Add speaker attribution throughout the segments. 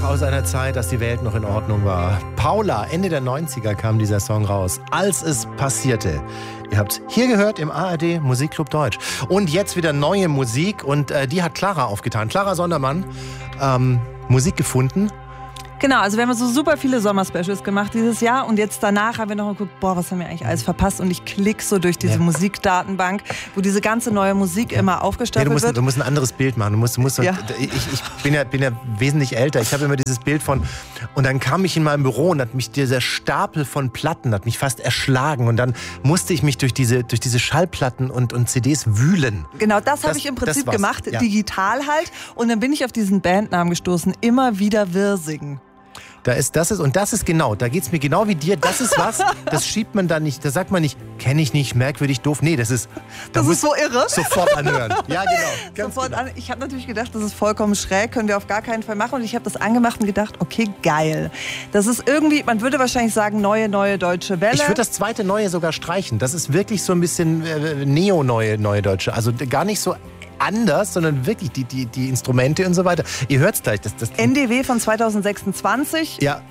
Speaker 1: aus einer Zeit, als die Welt noch in Ordnung war. Paula, Ende der 90er kam dieser Song raus. Als es passierte. Ihr habt hier gehört im ARD Musikclub Deutsch. Und jetzt wieder neue Musik und die hat Clara aufgetan. Clara Sondermann, Musik gefunden.
Speaker 2: Genau, also wir haben so super viele Sommerspecials gemacht dieses Jahr und jetzt danach haben wir noch geguckt, was haben wir eigentlich alles verpasst, und ich klicke so durch diese Musikdatenbank, wo diese ganze neue Musik immer aufgestapelt wird.
Speaker 1: Du musst ein anderes Bild machen. Ich bin ja wesentlich älter. Ich habe immer dieses Bild von, und dann kam ich in meinem Büro und hat mich dieser Stapel von Platten hat mich fast erschlagen und dann musste ich mich durch diese Schallplatten und CDs wühlen.
Speaker 2: Genau, das habe ich im Prinzip gemacht, digital halt, und dann bin ich auf diesen Bandnamen gestoßen, Immer wieder Wirsing.
Speaker 1: Da geht's mir genau wie dir. Das ist was, das schiebt man da nicht, da sagt man nicht, kenne ich nicht, merkwürdig, doof. Nee, das ist
Speaker 2: so irre.
Speaker 1: Sofort anhören. Ja, genau.
Speaker 2: Ich habe natürlich gedacht, das ist vollkommen schräg, können wir auf gar keinen Fall machen. Und ich habe das angemacht und gedacht, okay, geil. Das ist irgendwie, man würde wahrscheinlich sagen, neue deutsche Welle.
Speaker 1: Ich würde das zweite Neue sogar streichen. Das ist wirklich so ein bisschen neue Deutsche. Also gar nicht so anders, sondern wirklich die Instrumente und so weiter. Ihr hört es gleich. Das
Speaker 2: NDW von 2026.
Speaker 1: Ja.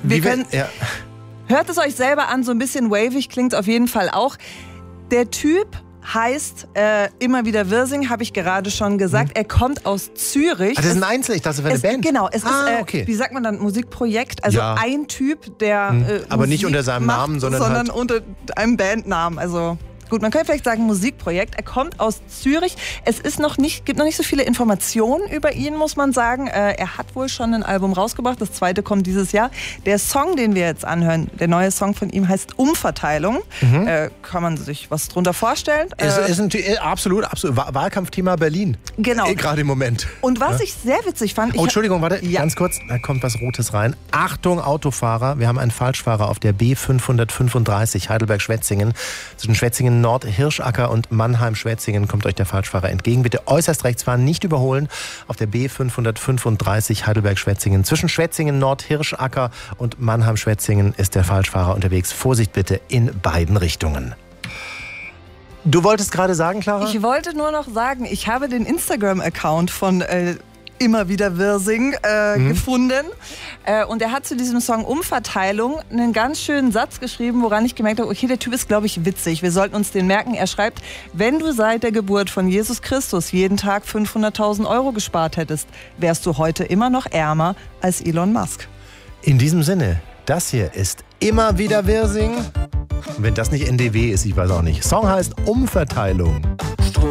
Speaker 2: Hört es euch selber an, so ein bisschen wavig klingt es auf jeden Fall auch. Der Typ heißt Immer wieder Wirsing, habe ich gerade schon gesagt. Er kommt aus Zürich.
Speaker 1: Das ist ein Einzel, ich dachte, das wäre eine Band.
Speaker 2: Genau, es ist, okay. Wie sagt man dann, Musikprojekt. Also ein Typ, der
Speaker 1: aber
Speaker 2: Musik
Speaker 1: nicht unter seinem Namen, sondern halt
Speaker 2: unter einem Bandnamen. Also gut, man könnte vielleicht sagen Musikprojekt. Er kommt aus Zürich. Es ist gibt noch nicht so viele Informationen über ihn, muss man sagen. Er hat wohl schon ein Album rausgebracht. Das zweite kommt dieses Jahr. Der Song, den wir jetzt anhören, der neue Song von ihm heißt Umverteilung. Kann man sich was drunter vorstellen?
Speaker 1: Ist absolut Wahlkampfthema Berlin.
Speaker 2: Genau.
Speaker 1: Gerade im Moment.
Speaker 2: Und was ich sehr witzig fand...
Speaker 1: Entschuldigung, warte, ganz kurz. Da kommt was Rotes rein. Achtung, Autofahrer. Wir haben einen Falschfahrer auf der B535 Heidelberg-Schwetzingen. Zwischen Schwetzingen Nord, Hirschacker und Mannheim-Schwetzingen kommt euch der Falschfahrer entgegen. Bitte äußerst rechts fahren, nicht überholen. Auf der B535 Heidelberg-Schwetzingen. Zwischen Schwetzingen Nord, Hirschacker und Mannheim-Schwetzingen ist der Falschfahrer unterwegs. Vorsicht bitte in beiden Richtungen. Du wolltest gerade sagen, Clara?
Speaker 2: Ich wollte nur noch sagen, ich habe den Instagram-Account von Immer wieder Wirsing gefunden. Und er hat zu diesem Song Umverteilung einen ganz schönen Satz geschrieben, woran ich gemerkt habe, okay, der Typ ist, glaube ich, witzig. Wir sollten uns den merken. Er schreibt, wenn du seit der Geburt von Jesus Christus jeden Tag 500.000 Euro gespart hättest, wärst du heute immer noch ärmer als Elon Musk.
Speaker 1: In diesem Sinne, das hier ist Immer wieder Wirsing. Und wenn das nicht NDW ist, ich weiß auch nicht. Song heißt Umverteilung.